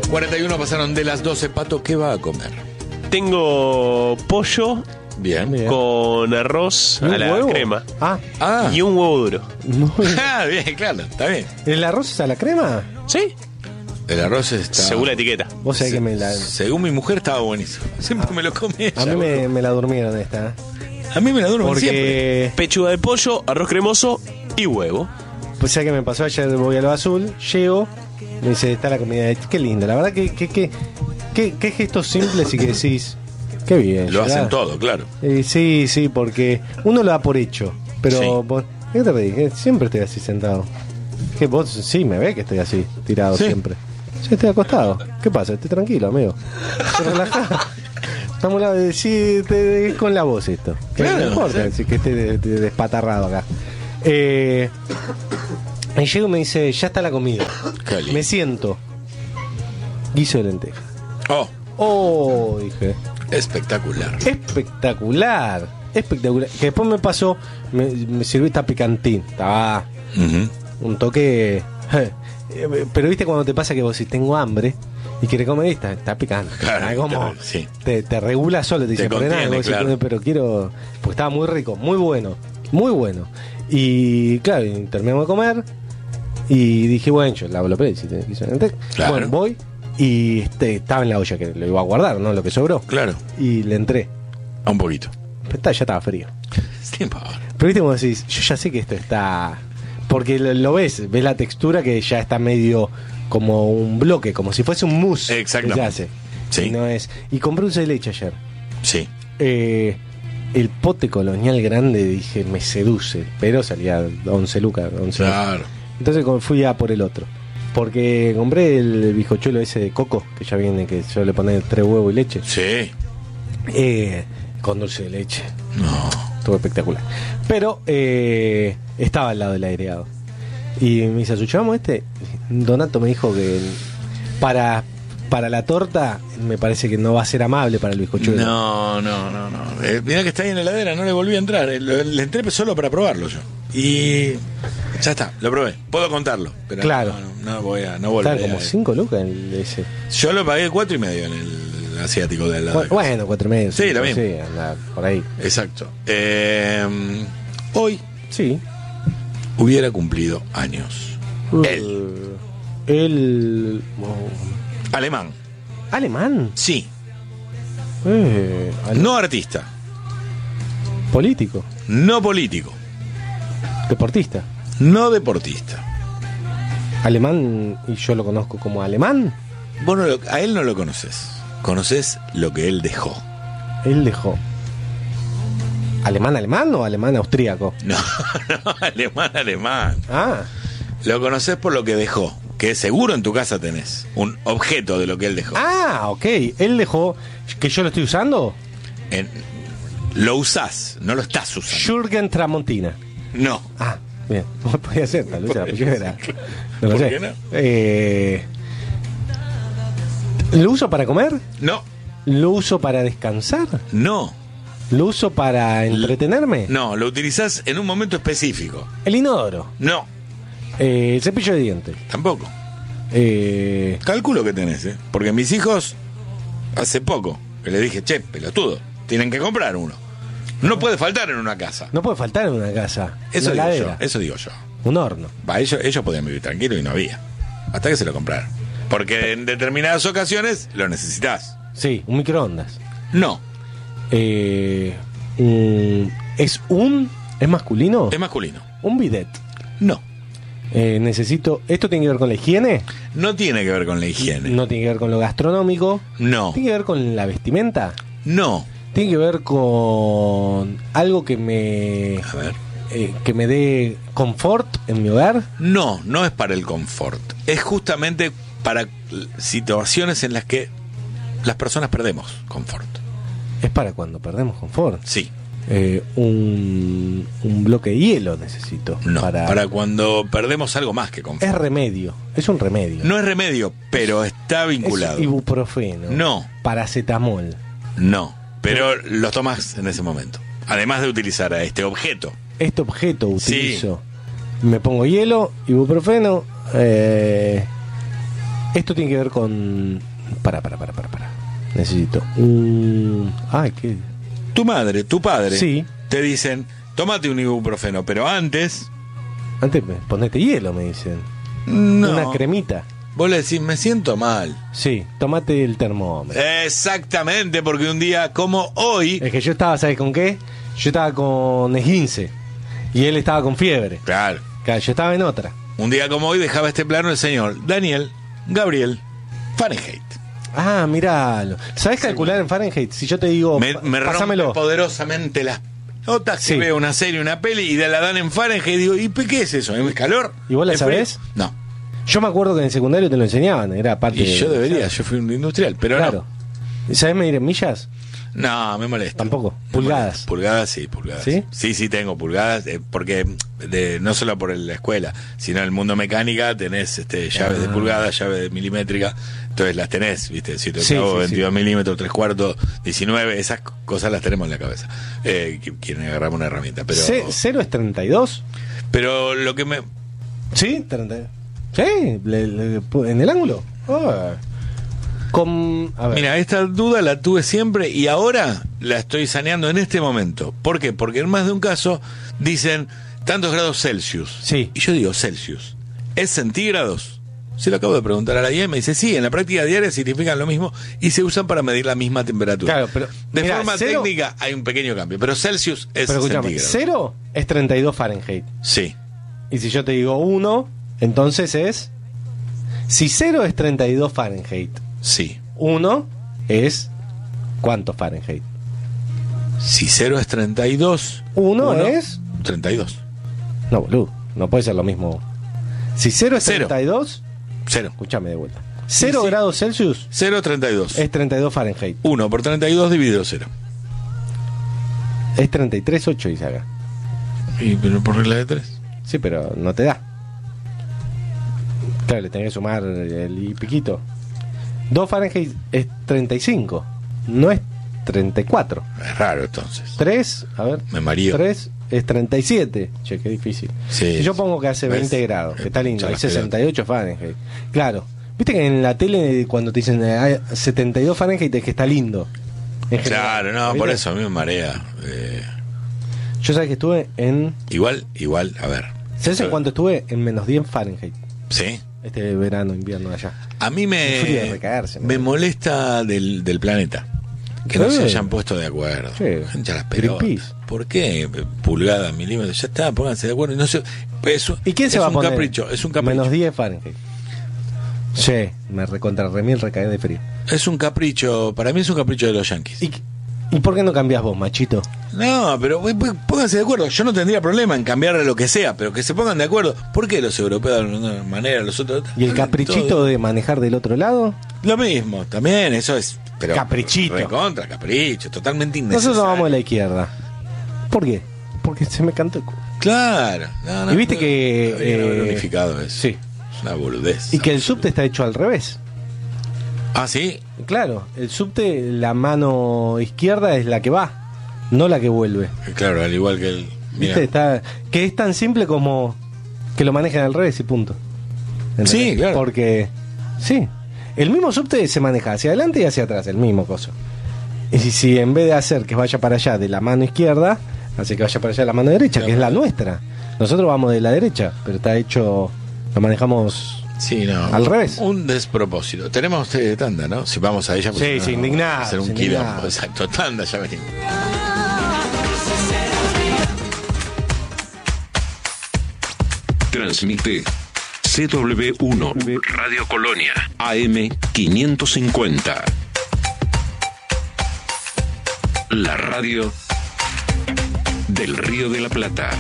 41 pasaron de las 12. Pato, ¿qué va a comer? Tengo pollo Bien. Bien. con arroz ¿Y un a la huevo? crema Ah, y un huevo duro. bien, claro, está bien. ¿El arroz es a la crema? ¿Sí? El arroz está... Según la etiqueta. Vos sabés que me la... Según mi mujer estaba buenísimo. Siempre me lo comí A ella, mí boludo. me la durmieron esta. A mí me la duermo siempre. Porque... Pechuga de pollo, arroz cremoso y huevo. Pues ya que me pasó ayer, voy a lo azul, llego, me dice, está la comida. Qué lindo, la verdad que gestos simples y que decís, qué bien. Lo llegás. hacen todo, claro. Sí, porque uno lo da por hecho. Pero Sí. vos, ¿qué te reís? Siempre estoy así sentado. Que vos sí me ves que estoy así, tirado Sí. siempre. Sí, estoy acostado. ¿Qué pasa? Estoy tranquilo, amigo. Estoy relajado. Estamos sí, es con la voz esto. Claro, No importa, sí. así que esté despatarrado acá. Y llego y me dice, ya está la comida. Qué lindo. Me siento. Guiso de lenteja. Oh, Oh, dije. espectacular. Espectacular. Espectacular. Que después me pasó, me sirvió esta picantín. Estaba Ujú. un toque. Pero viste cuando te pasa que vos si tengo hambre y quieres comer, está picante. Claro, Ah, como sí. te regula solo, te dice, Te "Poné nada", contiene, vos decís, claro. pero quiero. Pues estaba muy rico, muy bueno. Muy bueno. Y claro, y terminamos de comer. Y dije, bueno, yo lavo los pelos. Claro. Bueno, voy. Y estaba en la olla que lo iba a guardar, ¿no? Lo que sobró. Claro, Y le entré. a un poquito. Pero ya estaba frío. Sí, pavón. Pero viste como decís, yo ya sé que esto está. Porque lo ves la textura que ya está medio como un bloque, como si fuese un mousse. Exactamente. Que se hace. Sí. Y no es. Y compré un dulce de leche ayer. Sí. El pote colonial grande, dije, me seduce. Pero salía 11 lucas. 11 Claro. Entonces fui a por el otro. Porque compré el bizcochuelo ese de coco, que ya viene, que yo le poner 3 huevos y leche. Sí. Con dulce de leche. No. Estuvo espectacular. Pero estaba al lado del aireado. Y me dice, ¿asuchamos este? Donato me dijo que para la torta me parece que no va a ser amable para el bizcochuelo. No. Mirá que está ahí en la heladera, no le volví a entrar. Le entré solo para probarlo yo. Y ya está, lo probé. Puedo contarlo. Pero Claro. no voy a. No volví Estaba como a- 5 lucas ese. Yo lo pagué 4,5 en el asiático de la. Bueno, 4,5. Sí, lo mismo. Sí, anda por ahí. Exacto. Hoy Sí. hubiera cumplido años. El Alemán. alemán. Sí. No. No artista. Político. No político. Deportista. No deportista. Alemán, y yo lo conozco como alemán. Vos a él no lo conoces. Conoces lo que él dejó. Él dejó. ¿Alemán o alemán austríaco? No, alemán. Ah, Lo conoces por lo que dejó. Que seguro en tu casa tenés un objeto de lo que él dejó. ok. Él dejó. ¿Que yo lo estoy usando? Lo usás, no lo estás usando. Jürgen Tramontina. No. Ah, bien. Podría ser, tal vez el apellido era. No lo ¿Por sé. qué ¿Lo uso para comer? No. ¿Lo uso para descansar? No. ¿Lo uso para entretenerme? No, lo utilizás en un momento específico. El inodoro. No, El cepillo de dientes. tampoco. Eh, Calculo que tenés, ¿eh? Porque mis hijos, hace poco, que les dije, che, pelotudo, tienen que comprar uno. No puede faltar en una casa. no puede faltar en una casa. Eso Una digo yo, heladera. eso digo yo. Un horno. Va, ellos podían vivir tranquilos y no había. Hasta que se lo compraron. Porque en determinadas ocasiones lo necesitas. Sí, un microondas. No, ¿Es masculino? es masculino. Un bidet. No. Necesito. ¿Esto tiene que ver con la higiene? No tiene que ver con la higiene. No tiene que ver con lo gastronómico. No. ¿Tiene que ver con la vestimenta? No. ¿Tiene que ver con algo que me A ver. que me dé confort en mi hogar? No, no es para el confort. Es justamente para situaciones en las que las personas perdemos confort. Es para cuando perdemos confort. Sí. Un bloque de hielo necesito. No. Para cuando perdemos algo más que confort. Es remedio. Es un remedio. No es remedio, pero está vinculado. Es ibuprofeno. No. Paracetamol. No. Pero los tomas en ese momento. Además de utilizar a este objeto. Este objeto utilizo. Me pongo hielo, ibuprofeno. Esto tiene que ver con... Para. Necesito Ay, ¿qué? Tu madre, tu padre, Sí. te dicen, tómate un ibuprofeno, pero antes... Antes ponete hielo, me dicen. No. Una cremita. Vos le decís, me siento mal. Sí, tomate el termómetro. Exactamente, porque un día como hoy... Es que yo estaba, ¿sabes con qué? Yo estaba con esguince y él estaba con fiebre. Claro. Claro, yo estaba en otra. Un día como hoy dejaba este plano el señor Daniel Gabriel Fahrenheit. Ah, miralo. ¿Sabes calcular en Fahrenheit? Si yo te digo, Me rompe pásamelo. poderosamente las notas Sí. que veo una serie, una peli y la dan en Fahrenheit y digo, ¿y qué es eso? ¿Es calor? ¿Y vos la ¿Es frío? sabés? No. Yo me acuerdo que en el secundario te lo enseñaban, era parte Y de... yo debería, yo fui un industrial, pero Claro. ¿Y sabés medir en millas? no, me molesta. Tampoco. Me Pulgadas. molesta. Pulgadas, sí, pulgadas. ¿Sí? Sí, tengo pulgadas, porque no solo por la escuela, sino en el mundo mecánica tenés llaves de pulgadas, llaves de milimétrica, entonces las tenés, ¿viste? Si te Sí, hago sí, 22 milímetros, 3/4, 19, esas cosas las tenemos en la cabeza. Quieren agarrarme una herramienta, pero... ¿Cero es 32? Pero lo que me... Sí, 32. Sí, en el ángulo. Ah. A ver. Mira, esta duda la tuve siempre y ahora la estoy saneando en este momento. ¿Por qué? Porque en más de un caso dicen tantos grados Celsius. Sí. Y yo digo Celsius. ¿Es centígrados? Se lo acabo de preguntar a la IE, me dice, sí, en la práctica diaria significan lo mismo y se usan para medir la misma temperatura. Claro, pero de mirá, forma cero- técnica hay un pequeño cambio, pero Celsius es Pero escuchame, centígrados. 0 es 32 Fahrenheit. Sí. Y si yo te digo 1, entonces es... Si 0 es 32 Fahrenheit, Sí. 1 es... ¿Cuánto Fahrenheit? Si 0 es 32, 1 es... 32. No, boludo, no puede ser lo mismo. Si 0 es Cero. 32, 0. escúchame de vuelta. 0 sí. grados Celsius 0, 32. es 32 Fahrenheit. 1 por 32 dividido 0. Es 33,8 dice acá. ¿Y pero por regla de 3? Sí, pero no te da. Claro, le tenés que sumar el y piquito. 2 Fahrenheit es 35, no es 34. Es raro entonces. 3, a ver. Me mareó. 3 es 37. Che, qué difícil. Sí, Si yo pongo que hace ¿ves? 20 grados, que está lindo, Ya hay las 68 Fahrenheit. Claro. Viste que en la tele cuando te dicen hay 72 Fahrenheit es que está lindo. En Claro, general, no, ¿viste? por eso a mí me marea. Yo sabes que estuve en... Igual, a ver. ¿Sabes en cuánto estuve? En menos 10 Fahrenheit. Sí. Este verano, invierno allá. A mí Un frío de recaerse, me ¿no? molesta del planeta. Que no Sí. se hayan puesto de acuerdo. Sí. Ya las pelotas. Greenpeace. ¿Por qué? Pulgadas, milímetros. Ya está, pónganse de acuerdo. No sé, ¿Y quién se es va a un poner? capricho, es un capricho. Menos 10 Fahrenheit. Sí, me recontra remil recae de frío. Es un capricho, para mí es un capricho de los yanquis. ¿Y por qué no cambiás vos, machito? No, pero pónganse de acuerdo. Yo no tendría problema en cambiar lo que sea, pero que se pongan de acuerdo. ¿Por qué los europeos de una manera, los otros de otra? ¿Y el caprichito Todo. de manejar del otro lado? Lo mismo, también, eso es. Pero Caprichito. Recontra, capricho, totalmente innecesario. Nosotros vamos a la izquierda. ¿Por qué? Porque se me cantó el culo. Claro. No, Y viste que, debería haber unificado eso. sí. Es una boludez. Y que el subte está hecho al revés. Ah, sí. Claro, el subte, la mano izquierda es la que va, no la que vuelve. Claro, al igual que el. Mira. ¿Viste? Que es tan simple como que lo manejen al revés y punto. ¿Entendés? Sí, claro. Porque, sí, el mismo subte se maneja hacia adelante y hacia atrás, el mismo coso. Y si en vez de hacer que vaya para allá de la mano izquierda, hace que vaya para allá de la mano derecha, que es la nuestra. Nosotros vamos de la derecha, pero está hecho, lo manejamos Sí, no. al revés. Un despropósito. Tenemos tanda, ¿no? Si vamos a ella, pues. Sí, no, sí, indignado, va a ser un indignado. quilombo. Exacto, tanda, ya venimos. Transmite CW1 Radio Colonia AM 550. La radio del Río de la Plata.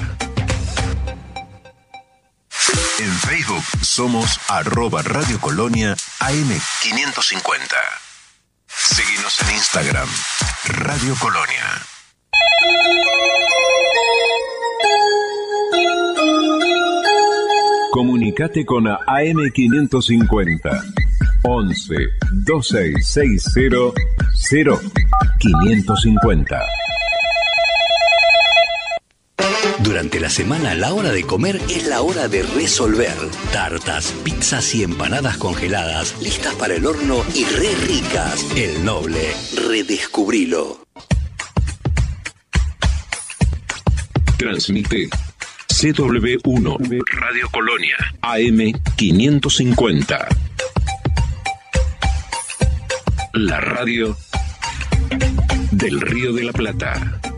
En Facebook somos @Radio Colonia AM 550. Síguenos en Instagram, Radio Colonia. Comunicate con AM 550 11 2660 0550. Durante la semana, la hora de comer es la hora de resolver. Tartas, pizzas y empanadas congeladas, listas para el horno y re ricas. El Noble, redescubrilo. Transmite CW1 Radio Colonia AM 550. La radio del Río de la Plata.